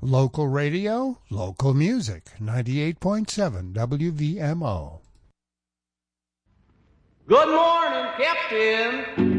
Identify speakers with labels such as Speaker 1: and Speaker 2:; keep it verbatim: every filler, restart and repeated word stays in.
Speaker 1: Local radio, local music. ninety-eight point seven W V M O.
Speaker 2: Good morning, Captain.